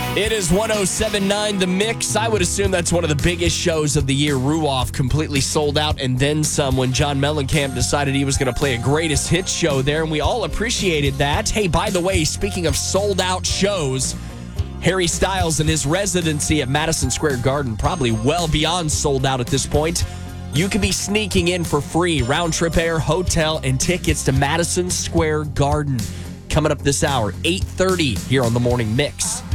It is 107.9 The Mix. I would assume that's one of the biggest shows of the year. Ruoff completely sold out and then some when John Mellencamp decided he was going to play a greatest hits show there, and we all appreciated that. Hey, by the way, speaking of sold out shows, Harry Styles and his residency at Madison Square Garden, probably well beyond sold out at this point. You can be sneaking in for free. Round trip air, hotel, and tickets to Madison Square Garden. Coming up this hour, 8:30 here on The Morning Mix.